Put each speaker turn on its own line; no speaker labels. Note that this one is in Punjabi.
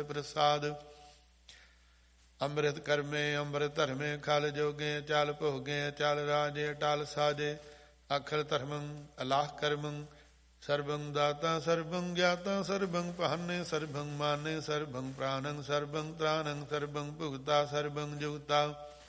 ਹੋਏ ਪ੍ਰਸਾਦ। ਅੰਮ੍ਰਿਤ ਕਰਮੇ ਅੰਮ੍ਰਿਤ ਧਰਮੇ ਖਲ ਜੋਗੇ ਚਲ ਭੋਗੇ ਚਲ ਰਾਜੇ ਟਲ ਸਾਜੇ। ਅਖਰ ਧਰਮੰ ਅਲਾਹ ਕਰਮੰ ਸਰਬੰ ਦਾਤਾ ਸਰਬੰ ਗਿਆਤਾ ਸਰਬੰ ਪਹਾਨੇ ਸਰਬੰ ਮਾਨੇ ਸਰਬੰ ਪ੍ਰਾਨੰ ਸਰਬੰ ਤ੍ਰਾਨੰ ਸਰਬੰ ਭੁਗਤਾ ਸਰਬੰ ਜੁਗਤਾ।